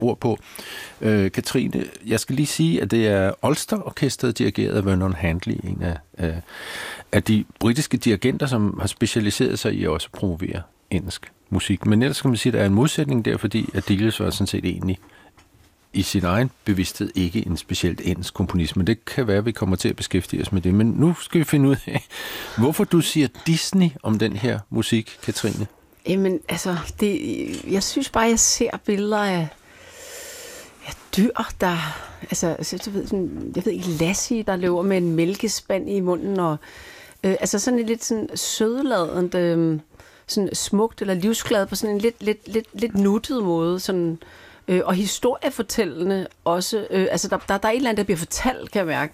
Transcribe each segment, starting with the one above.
ord på. Katrine, jeg skal lige sige, at det er Ulster-orkestret, dirigeret af Vernon Handley, en af de britiske dirigenter, som har specialiseret sig i også at promovere engelsk musik. Men ellers kan man sige, at der er en modsætning der, fordi at Delius var sådan set egentlig i sin egen bevidsthed ikke en specielt engelsk komponist, men det kan være, at vi kommer til at beskæftige os med det. Men nu skal vi finde ud af, hvorfor du siger Disney om den her musik, Katrine. Jamen, altså, jeg synes bare, jeg ser billeder af dyr, der... Altså, jeg ved ikke, Lassie, der løber med en mælkespand i munden, og altså sådan et lidt sådan sødladende, sådan smukt eller livsglad på sådan en lidt nuttet måde, sådan... Og historiefortællende også. Altså, der er et eller andet, der bliver fortalt, kan jeg mærke.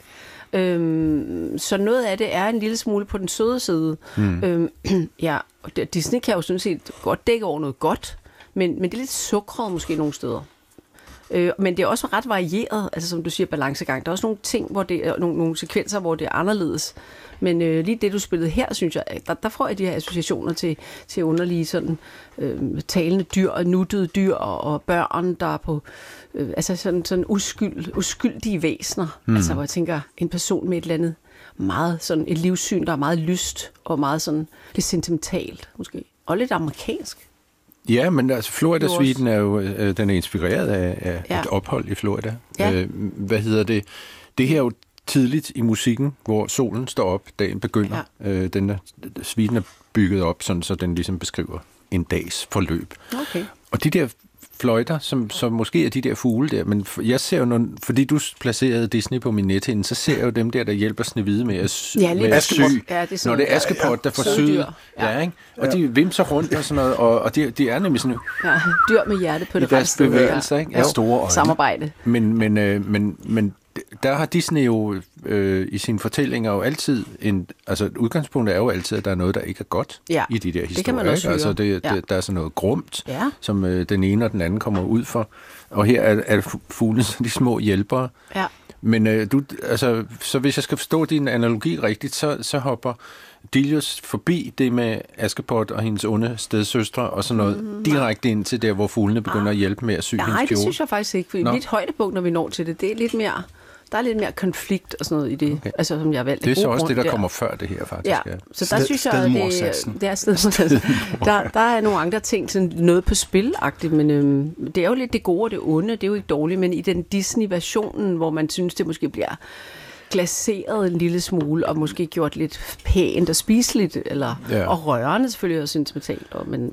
Så noget af det er en lille smule på den søde side. Ja, og Disney kan jo sådan set godt dække over noget godt, men det er lidt sukret måske nogle steder. Men det er også ret varieret, altså som du siger, balancegang. Der er også nogle ting, hvor det er nogle sekvenser, hvor det er anderledes. Men lige det, du spillede her, synes jeg, der får jeg de her associationer til underlige sådan talende dyr og nuttede dyr og børn, der er på altså sådan uskyldige væsener. Altså hvor jeg tænker, en person med et eller andet meget sådan et livssyn, der er meget lyst og meget sådan lidt sentimentalt måske. Og lidt amerikansk. Ja, men altså Florida-suiten er jo den er inspireret af et ophold i Florida. Ja. Hvad hedder det? Det her er jo tidligt i musikken, hvor solen står op, dagen begynder. Ja. Suiten er bygget op, sådan, så den ligesom beskriver en dags forløb. Okay. Og de der fløjter, som måske er de der fugle der, men jeg ser jo, fordi du placerede Disney på min nethinde, så ser jeg jo dem der hjælper Snehvide med at sy. Ja, når det er Askepot, der får syet. Ja, ikke? Og de vimser rundt og sådan noget, og de er nemlig sådan... Ja, dyr med hjerte på det rette sted. Bevægelser, ikke? Ja. Store øjne. Samarbejde. Men der har Disney jo i sine fortællinger jo altid altså udgangspunktet er jo altid, at der er noget, der ikke er godt i de der historier. Det kan man også altså der er sådan noget grumt, som den ene og den anden kommer ud for. Og her er fuglene de små hjælpere. Ja. Men så hvis jeg skal forstå din analogi rigtigt, så hopper Delius forbi det med Askepot og hendes onde stedsøstre og sådan noget direkte ind til der, hvor fuglene begynder at hjælpe med at sy hendes kjole. Nej, det synes jeg faktisk ikke. For mit højdepunkt, når vi når til det, det er lidt mere... Der er lidt mere konflikt og sådan noget i det, altså, som jeg har valgt. Det er så også det, der kommer før det her, faktisk. Ja, så der synes jeg, at det er stedmorsatsen. Der er nogle andre ting, sådan noget på spil-agtigt, men det er jo lidt det gode og det onde, det er jo ikke dårligt, men i den Disney-versionen, hvor man synes, det måske bliver glaseret en lille smule, og måske gjort lidt pænt og spiseligt, og rørende selvfølgelig, og sentimentalt.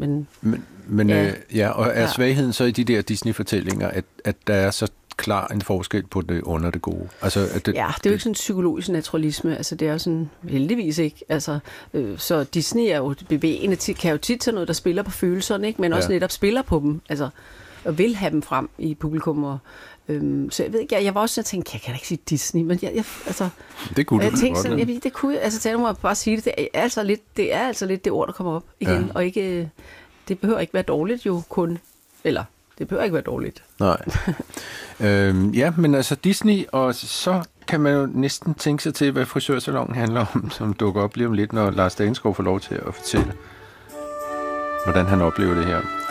Og er svagheden så i de der Disney-fortællinger, at der er så klar en forskel på det onde og det gode. Altså, det er jo ikke sådan en psykologisk naturalisme, altså det er jo sådan, heldigvis ikke, altså, så Disney er jo bevægende, kan jo tit tage noget, der spiller på følelserne, ikke? Men også netop spiller på dem, altså, og vil have dem frem i publikum, og så jeg ved ikke, jeg var også, jeg tænkte, jeg kan da ikke sige Disney, men altså... Det kunne du tænkte sådan, det kunne, altså, så må jeg bare sige det, det er altså lidt det ord, der kommer op igen, og ikke, det behøver ikke være dårligt jo kun, eller... Det behøver ikke være dårligt. Nej. Men altså Disney, og så kan man jo næsten tænke sig til, hvad Frisørsalongen handler om, som dukker op lige om lidt, når Lars Daneskov får lov til at fortælle, hvordan han oplever det her.